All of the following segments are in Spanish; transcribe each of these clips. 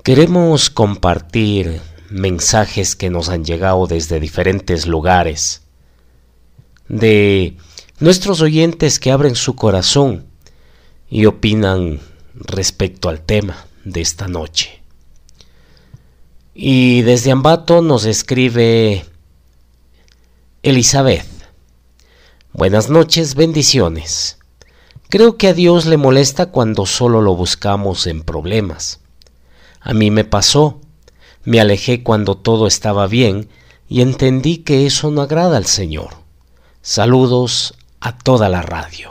Queremos compartir mensajes que nos han llegado desde diferentes lugares, de nuestros oyentes que abren su corazón y opinan respecto al tema de esta noche. Y desde Ambato nos escribe Elizabeth. Buenas noches, bendiciones. Creo que a Dios le molesta cuando solo lo buscamos en problemas. A mí me pasó, me alejé cuando todo estaba bien y entendí que eso no agrada al Señor. Saludos a toda la radio.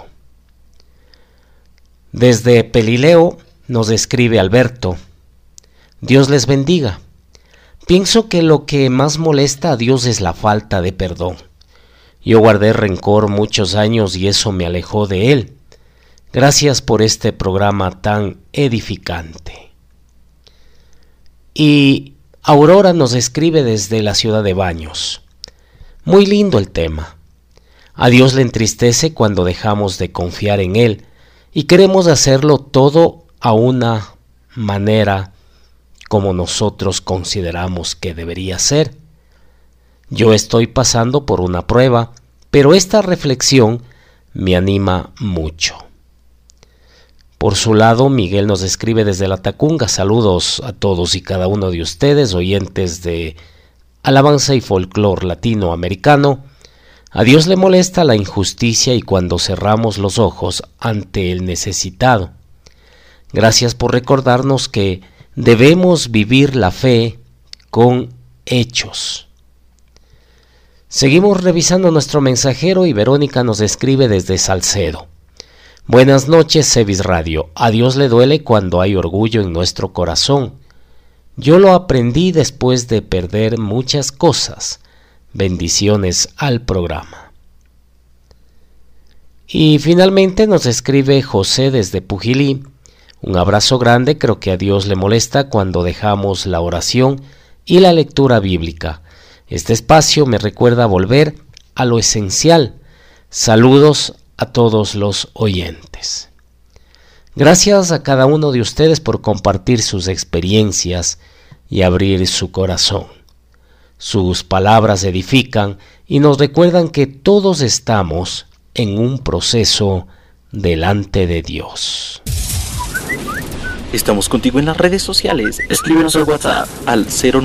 Desde Pelileo nos escribe Alberto. Dios les bendiga. Pienso que lo que más molesta a Dios es la falta de perdón. Yo guardé rencor muchos años y eso me alejó de Él. Gracias por este programa tan edificante. Y Aurora nos escribe desde la ciudad de Baños. Muy lindo el tema. A Dios le entristece cuando dejamos de confiar en Él y queremos hacerlo todo a una manera como nosotros consideramos que debería ser. Yo estoy pasando por una prueba, pero esta reflexión me anima mucho. Por su lado, Miguel nos escribe desde La Tacunga. Saludos a todos y cada uno de ustedes, oyentes de alabanza y folclor latinoamericano. A Dios le molesta la injusticia y cuando cerramos los ojos ante el necesitado. Gracias por recordarnos que debemos vivir la fe con hechos. Seguimos revisando nuestro mensajero y Verónica nos escribe desde Salcedo. Buenas noches, Sevis Radio. A Dios le duele cuando hay orgullo en nuestro corazón. Yo lo aprendí después de perder muchas cosas. Bendiciones al programa. Y finalmente nos escribe José desde Pujilí. Un abrazo grande. Creo que a Dios le molesta cuando dejamos la oración y la lectura bíblica. Este espacio me recuerda volver a lo esencial. Saludos a todos los oyentes. Gracias a cada uno de ustedes por compartir sus experiencias y abrir su corazón. Sus palabras edifican y nos recuerdan que todos estamos en un proceso delante de Dios. Estamos contigo en las redes sociales. Escríbenos al WhatsApp al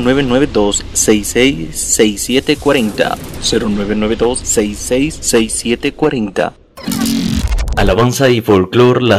0992-666740. 0992-666740. Alabanza y folclor